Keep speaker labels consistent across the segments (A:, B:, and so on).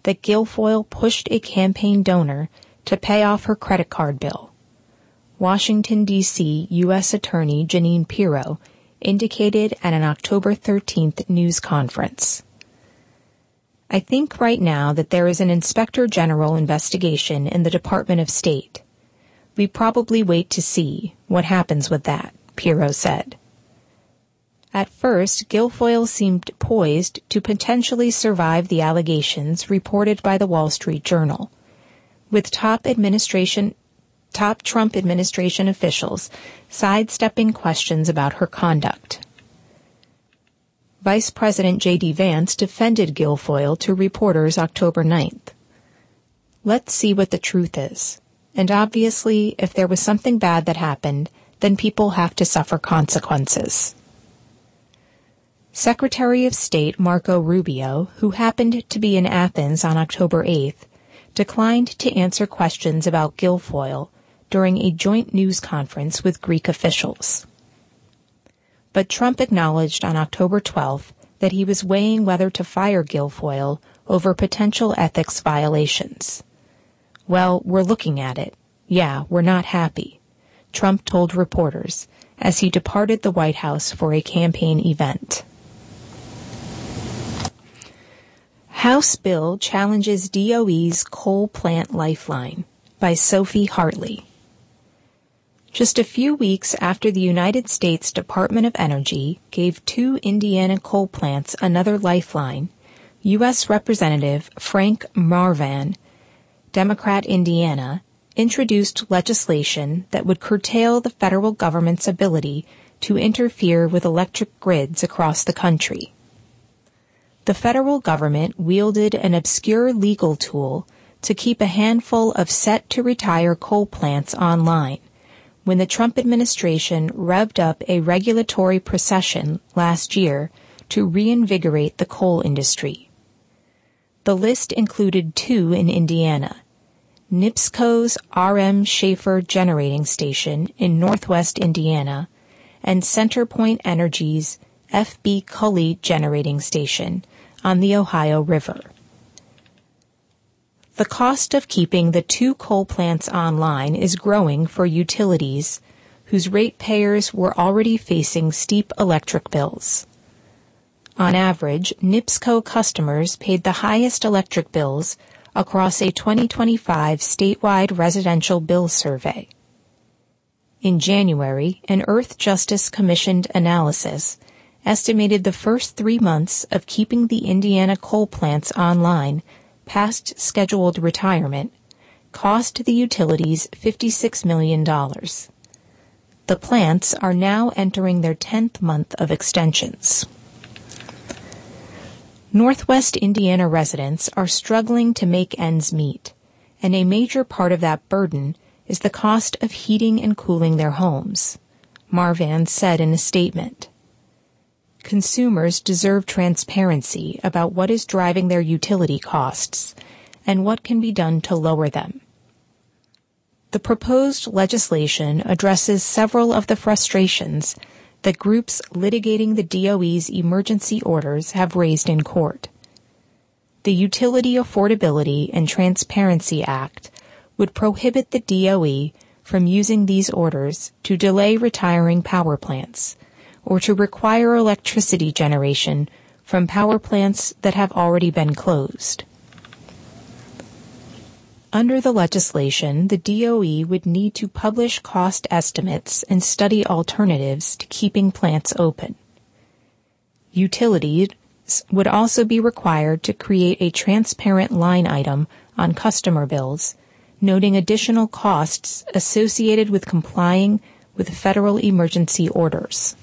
A: that Guilfoyle pushed a campaign donor to pay off her credit card bill. Washington, D.C. U.S. Attorney Jeanine Pirro indicated at an October 13th news conference. I think right now that there is an Inspector General investigation in the Department of State. We probably wait to see what happens with that, Pirro said. At first, Guilfoyle seemed poised to potentially survive the allegations reported by the Wall Street Journal, with top Trump administration officials sidestepping questions about her conduct. Vice President J.D. Vance defended Guilfoyle to reporters October 9th. Let's see what the truth is. And obviously, if there was something bad that happened, then people have to suffer consequences. Secretary of State Marco Rubio, who happened to be in Athens on October 8th, declined to answer questions about Guilfoyle during a joint news conference with Greek officials. But Trump acknowledged on October 12th that he was weighing whether to fire Guilfoyle over potential ethics violations. Well, we're looking at it. Yeah, we're not happy, Trump told reporters as he departed the White House for a campaign event. House bill challenges DOE's coal plant lifeline by Sophie Hartley. Just a few weeks after the United States Department of Energy gave 2 Indiana coal plants another lifeline, U.S. Representative Frank Marvan, Democrat Indiana, introduced legislation that would curtail the federal government's ability to interfere with electric grids across the country. The federal government wielded an obscure legal tool to keep a handful of set-to-retire coal plants online when the Trump administration revved up a regulatory procession last year to reinvigorate the coal industry. The list included 2 in Indiana, NIPSCO's R.M. Schaefer Generating Station in northwest Indiana and CenterPoint Energy's F.B. Cully Generating Station on the Ohio River. The cost of keeping the 2 coal plants online is growing for utilities whose ratepayers were already facing steep electric bills. On average, NIPSCO customers paid the highest electric bills across a 2025 statewide residential bill survey. In January, an Earth Justice Commissioned analysis estimated the first 3 months of keeping the Indiana coal plants online past scheduled retirement cost the utilities $56 million. The plants are now entering their 10th month of extensions. Northwest Indiana residents are struggling to make ends meet, and a major part of that burden is the cost of heating and cooling their homes, Marvan said in a statement. Consumers deserve transparency about what is driving their utility costs and what can be done to lower them. The proposed legislation addresses several of the frustrations that groups litigating the DOE's emergency orders have raised in court. The Utility Affordability and Transparency Act would prohibit the DOE from using these orders to delay retiring power plants or to require electricity generation from power plants that have already been closed. Under the legislation, the DOE would need to publish cost estimates and study alternatives to keeping plants open. Utilities would also be required to create a transparent line item on customer bills, noting additional costs associated with complying with federal emergency orders.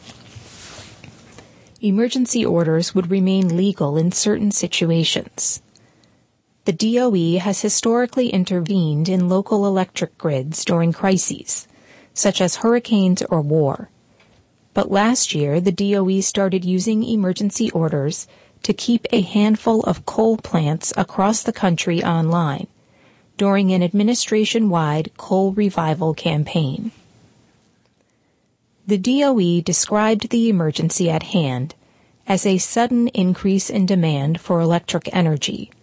A: Emergency orders would remain legal in certain situations. The DOE has historically intervened in local electric grids during crises, such as hurricanes or war. But last year, the DOE started using emergency orders to keep a handful of coal plants across the country online during an administration-wide coal revival campaign. The DOE described the emergency at hand as a sudden increase in demand for electric energy,